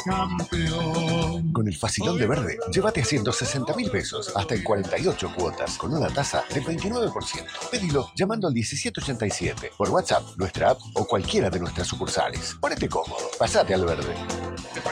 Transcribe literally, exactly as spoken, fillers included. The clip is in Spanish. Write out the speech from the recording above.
campeón. Con el facilón de Verde, llévate a ciento sesenta mil pesos, hasta en cuarenta y ocho cuotas, con una tasa del veintinueve por ciento. Pedilo llamando al diecisiete ochenta y siete, por WhatsApp, nuestra app o cualquiera de nuestras sucursales. Ponete cómodo, pasate al Verde.